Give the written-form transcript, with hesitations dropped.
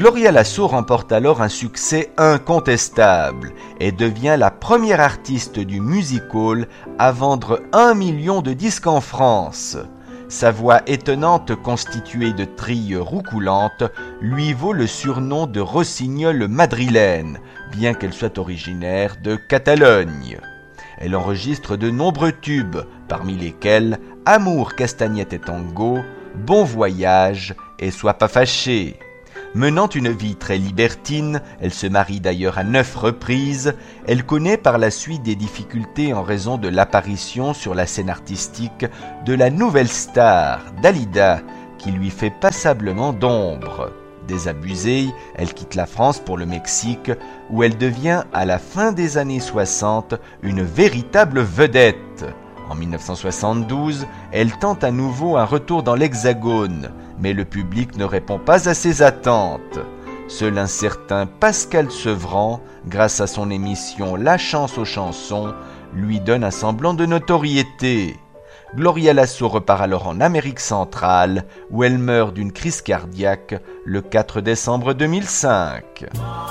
Gloria Lasso remporte alors un succès incontestable et devient la première artiste du music-hall à vendre 1 million de disques en France. Sa voix étonnante constituée de trilles roucoulantes lui vaut le surnom de rossignol madrilène, bien qu'elle soit originaire de Catalogne. Elle enregistre de nombreux tubes, parmi lesquels Amour, castagnette et tango, Bon voyage et Sois pas fâché. Menant une vie très libertine, elle se marie d'ailleurs à 9 reprises, elle connaît par la suite des difficultés en raison de l'apparition sur la scène artistique de la nouvelle star, Dalida, qui lui fait passablement d'ombre. Désabusée, elle quitte la France pour le Mexique, où elle devient à la fin des années 60 une véritable vedette. En 1972, elle tente à nouveau un retour dans l'Hexagone, mais le public ne répond pas à ses attentes. Seul un certain Pascal Sevran, grâce à son émission La Chance aux chansons, lui donne un semblant de notoriété. Gloria Lasso repart alors en Amérique centrale, où elle meurt d'une crise cardiaque le 4 décembre 2005.